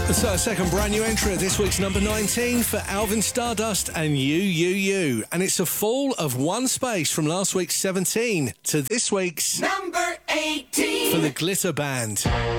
So, a second brand new entry at this week's number 19 for Alvin Stardust and You. And it's a fall of one space from last week's 17 to this week's number 18 for the Glitter Band.